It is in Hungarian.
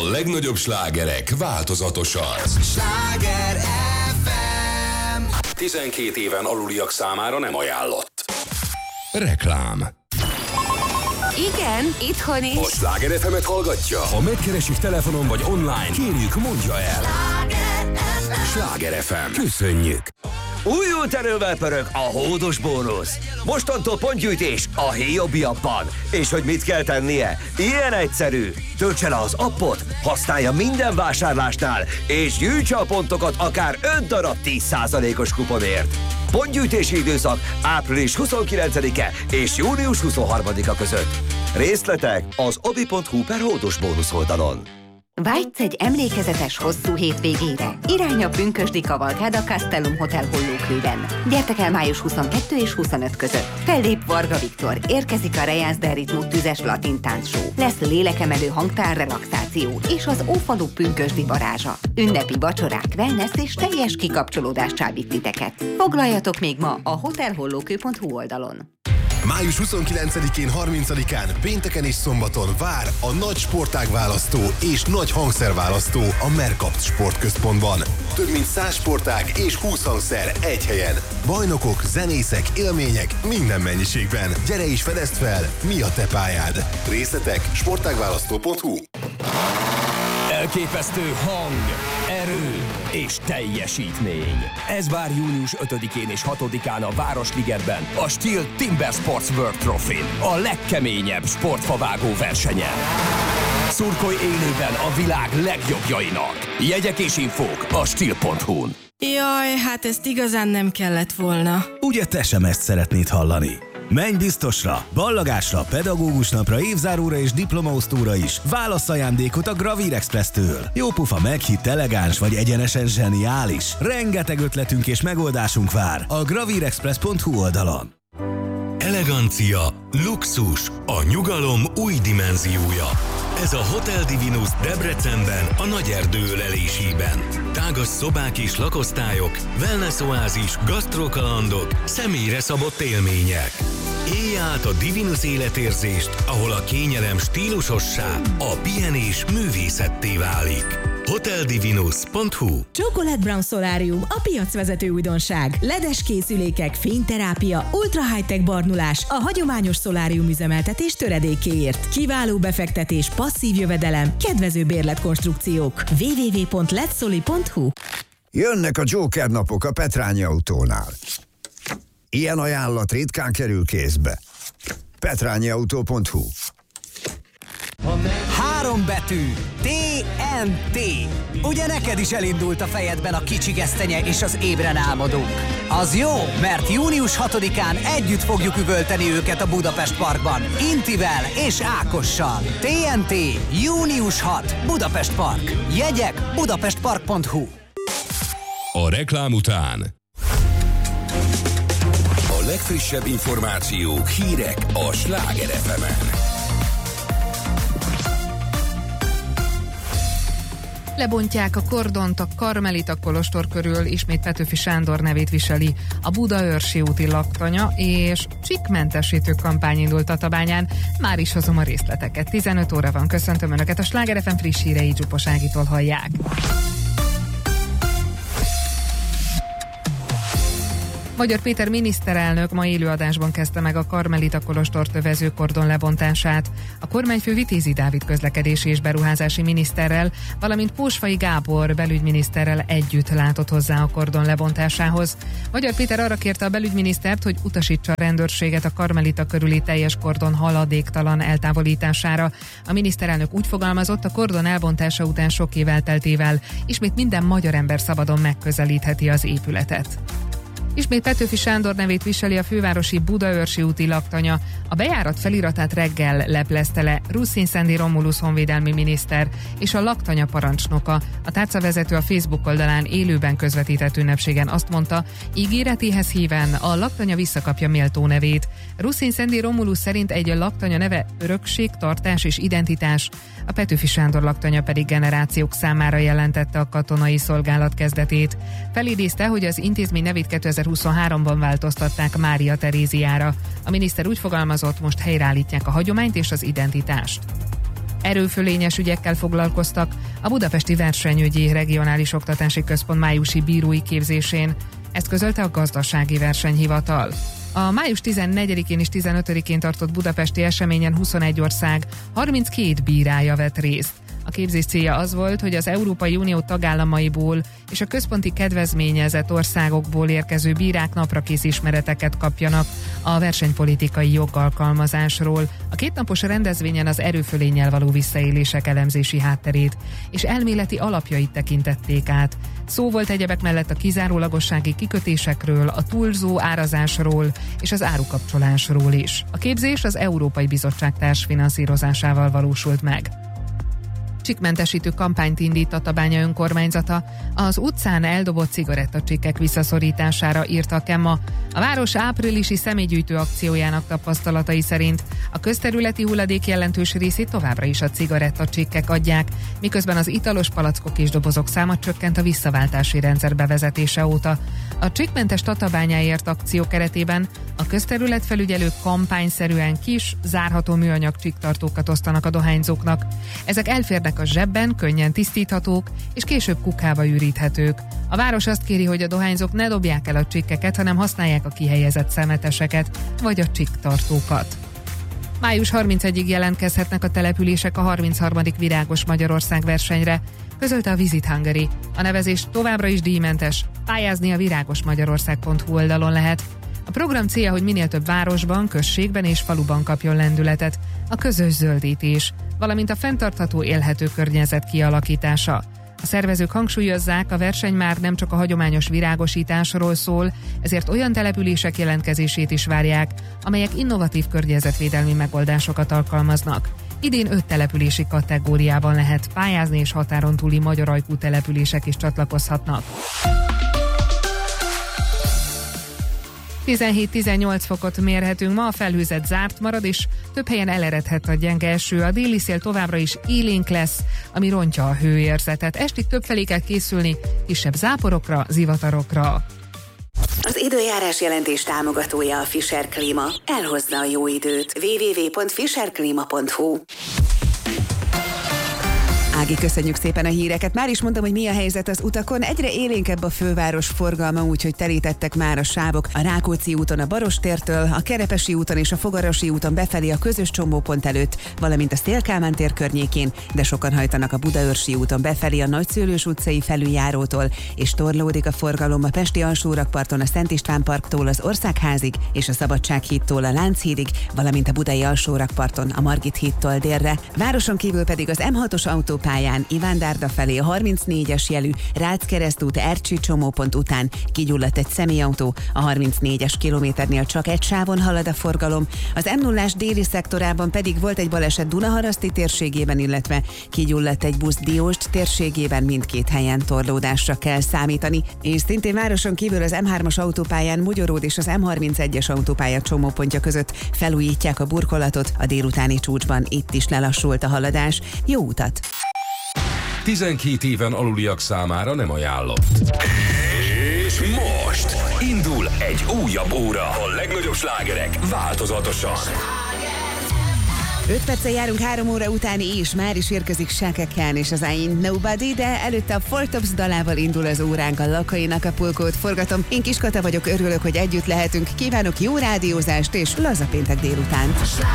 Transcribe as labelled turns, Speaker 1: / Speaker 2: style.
Speaker 1: A legnagyobb slágerek változatosan.
Speaker 2: Sláger FM.
Speaker 1: 12 éven aluliak számára nem ajánlott. Reklám.
Speaker 3: Igen, itthon is.
Speaker 1: A Sláger FM-et hallgatja? Ha megkeresik telefonon vagy online, kérjük, mondja el. Sláger FM. Köszönjük.
Speaker 4: Újult erővel pörög a hódos bónusz. Mostantól pontgyűjtés a Héjabbiakban. És hogy mit kell tennie? Ilyen egyszerű. Töltse le az appot, használja minden vásárlásnál, és gyűjtse a pontokat akár 5 darab 10%-os kuponért. Pontgyűjtési időszak április 29-e és június 23-a között. Részletek az obi.hu/hódos bónusz oldalon.
Speaker 3: Vágysz egy emlékezetes hosszú hétvégére? Irány a pünkösdi kavalkád a Castellum Hotel Hollókőben. Gyertek el május 22 és 25 között. Fellép Varga Viktor, érkezik a Rejász del Ritmo tüzes latin táncshow. Lesz lélekemelő hangtárrelaxáció és az Ófalu pünkösdi varázsa. Ünnepi vacsorák, wellness és teljes kikapcsolódás csábít titeket. Foglaljatok még ma a hotelhollókő.hu oldalon.
Speaker 5: Május 29-én, 30-án, pénteken és szombaton vár a nagy sportágválasztó és nagy hangszerválasztó a Merkapt Sportközpontban. Több mint 100 sportág és 20 hangszer egy helyen. Bajnokok, zenészek, élmények minden mennyiségben. Gyere és fedezd fel, mi a te pályád. Részletek sportágválasztó.hu.
Speaker 6: Elképesztő hang, erő és teljesítmény. Ez vár június 5-én és 6-án a Városligetben, a Steel Timber Sports World Trophy-n, a legkeményebb sportfavágó versenyen. Szurkolj élőben a világ legjobbjainak. Jegyek és infók a steel.hu-n.
Speaker 7: Jaj, hát ezt igazán nem kellett volna.
Speaker 8: Ugye te sem ezt szeretnéd hallani? Menj biztosra, ballagásra, pedagógus napra, évzáróra és diplomaosztóra is. Válasz ajándékot a Gravir Express-től. Jópofa, meghitt, elegáns vagy egyenesen zseniális. Rengeteg ötletünk és megoldásunk vár a gravirexpress.hu oldalon.
Speaker 1: Elegancia, luxus, a nyugalom új dimenziója. Ez a Hotel Divinus Debrecenben, a Nagyerdő ölelésében. Tágas szobák és lakosztályok, wellness oázis, gasztrokalandok, személyre szabott élmények. Élj át a Divinus életérzést, ahol a kényelem stílusossá, a pihenés művészetté válik. hoteldivinus.hu.
Speaker 9: Chocolate Brown Solarium, a piacvezető újdonság. Ledes készülékek, fényterápia, ultra high-tech barnulás, a hagyományos szolárium üzemeltetés töredékéért. Kiváló befektetés, passzív jövedelem, kedvező bérletkonstrukciók. www.letsoli.hu.
Speaker 10: Jönnek a Joker napok a Petrányi Autónál. Ilyen ajánlat ritkán kerül kézbe. petrányiautó.hu.
Speaker 11: 3 betű. TNT. Ugye neked is elindult a fejedben a kicsi gesztenye és az ébren álmodók? Az jó, mert június 6-án együtt fogjuk üvölteni őket a Budapest Parkban. Intivel és Ákossal. TNT. Június 6. Budapest Park. Jegyek budapestpark.hu.
Speaker 1: A reklám után a legfrissebb információk, hírek a Sláger FM-en.
Speaker 12: Lebontják a kordont a Karmelita kolostor körül, ismét Petőfi Sándor nevét viseli a Budaörsi úti laktanya, és csikkmentesítő kampány indult Tatabányán. Már is hozom a részleteket. 15 óra van, köszöntöm Önöket, a Sláger FM friss hírei Zsupas Ágitól hallják. Magyar Péter miniszterelnök ma élő adásban kezdte meg a Karmelita kolostort övező kordon lebontását. A kormányfő Vitézi Dávid közlekedési és beruházási miniszterrel, valamint Pósfai Gábor belügyminiszterrel együtt látott hozzá a kordon lebontásához. Magyar Péter arra kérte a belügyminisztert, hogy utasítsa a rendőrséget a Karmelita körüli teljes kordon haladéktalan eltávolítására. A miniszterelnök úgy fogalmazott, a kordon elbontása után sok év elteltével ismét minden magyar ember szabadon megközelítheti az épületet. Ismét Petőfi Sándor nevét viseli a fővárosi Budaörsi úti laktanya. A bejárat feliratát reggel leplezte le Ruszin Szendi Romulus honvédelmi miniszter és a laktanya parancsnoka. A tárcavezető a Facebook oldalán élőben közvetített ünnepségen azt mondta, ígéretéhez híven a laktanya visszakapja méltó nevét. Ruszin Szendi Romulus szerint egy laktanya neve örökség, tartás és identitás, a Petőfi Sándor laktanya pedig generációk számára jelentette a katonai szolgálat kezdetét. Felidézte, hogy az intézmény nevét 2023-ban változtatták Mária Teréziára. A miniszter úgy fogalmazott, most helyreállítják a hagyományt és az identitást. Erőfölényes ügyekkel foglalkoztak a Budapesti Versenyügyi Regionális Oktatási Központ májusi bírói képzésén. Ezt közölte a Gazdasági Versenyhivatal. A május 14-én és 15-én tartott budapesti eseményen 21 ország 32 bírája vett részt. A képzés célja az volt, hogy az Európai Unió tagállamaiból és a központi kedvezményezett országokból érkező bírák naprakész ismereteket kapjanak a versenypolitikai jogalkalmazásról. A kétnapos rendezvényen az erőfölénnyel való visszaélések elemzési hátterét és elméleti alapjait tekintették át. Szó volt egyebek mellett a kizárólagossági kikötésekről, a túlzó árazásról és az árukapcsolásról is. A képzés az Európai Bizottság társfinanszírozásával valósult meg. Csikkmentesítő kampányt indít Tatabánya önkormányzata. Az utcán eldobott cigarettacsikkek visszaszorítására írtak ma. A város áprilisi személygyűjtő akciójának tapasztalatai szerint a közterületi hulladék jelentős részét továbbra is a cigarettacsikkek adják, miközben az italos palackok és dobozok száma csökkent a visszaváltási rendszer bevezetése óta. A csikkmentes Tatabányáért akció keretében a közterületfelügyelők kampányszerűen kis, zárható műanyag csikktartókat osztanak a dohányzóknak. Ezek elférnek a zsebben, könnyen tisztíthatók és később kukába üríthetők. A város azt kéri, hogy a dohányzók ne dobják el a csikkeket, hanem használják a kihelyezett szemeteseket vagy a csikktartókat. Május 31-ig jelentkezhetnek a települések a 33. Virágos Magyarország versenyre, közölte a Visit Hungary. A nevezés továbbra is díjmentes, pályázni a viragosmagyarország.hu oldalon lehet. A program célja, hogy minél több városban, községben és faluban kapjon lendületet a közös zöldítés, valamint a fenntartható élhető környezet kialakítása. A szervezők hangsúlyozzák, a verseny már nem csak a hagyományos virágosításról szól, ezért olyan települések jelentkezését is várják, amelyek innovatív környezetvédelmi megoldásokat alkalmaznak. Idén 5 települési kategóriában lehet pályázni, és határon túli magyar ajkú települések is csatlakozhatnak. 17-18 fokot mérhetünk ma, a felhőzet zárt marad, és több helyen eleredhet a gyenge eső. A déli szél továbbra is élénk lesz, ami rontja a hőérzetet. Estig többfelé kell készülni kisebb záporokra, zivatarokra.
Speaker 3: Az időjárás jelentés támogatója a Fischer Klima. Elhozza a jó időt. www.fischerklima.hu. Ági, köszönjük szépen a híreket. Már is mondtam, hogy mi a helyzet az utakon. Egyre élénkebb a főváros forgalma, úgyhogy telítettek már a sávok a Rákóczi úton a Barostértől, a Kerepesi úton és a Fogarasi úton befelé a közös csomópont előtt, valamint a Széll-Kálmán tér környékén, de sokan hajtanak a Budaörsi úton befelé a Nagyszőlős utcai felüljárótól, és torlódik a forgalom a Pesti alsórakparton a Szent István parktól az Országházig és a Szabadsághídtól a Lánchídig, valamint a Budai alsórakparton a Margit hídtól délre. Városon kívül pedig az M6-os autópályán Iván-Dárda felé a 34-es jelű Rácz-keresztút Ercsi csomópont után kigyulladt egy személyautó, a 34-es kilométernél csak egy sávon halad a forgalom, az M0-ás déli szektorában pedig volt egy baleset Dunaharaszti térségében, illetve kigyulladt egy busz Dióst térségében, mindkét helyen torlódásra kell számítani, és szintén városon kívül az M3-as autópályán Mogyoród és az M31-es autópálya csomópontja között felújítják a burkolatot, a délutáni csúcsban itt is lelassult a haladás. Jó utat!
Speaker 13: 12 éven aluliak számára nem ajánlott. És most indul egy újabb óra. A legnagyobb slágerek változatosan.
Speaker 3: 5 perccel járunk 3 óra utáni, és már is érkezik Chaka Khan és az I Ain't Nobody, de előtte a Four Tops dalával indul az óránk, a Lakainak a pulkót forgatom. Én Kis Kata vagyok, örülök, hogy együtt lehetünk. Kívánok jó rádiózást és laza péntek délutánt.